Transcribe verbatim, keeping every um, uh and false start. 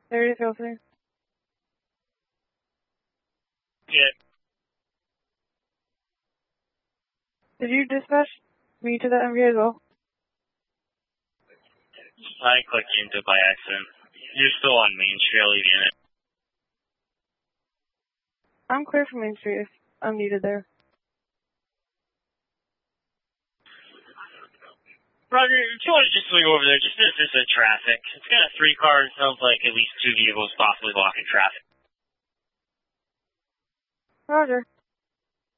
thirty, feel free. Yeah. Did you dispatch me to the M V A as well? I clicked into it by accident. You're still on Main Street, I'll leave you in it. I'm clear from Main Street if I'm needed there. Roger, if you want to just swing over there, just assist the traffic. It's got a three car, it sounds like at least two vehicles possibly blocking traffic. Roger.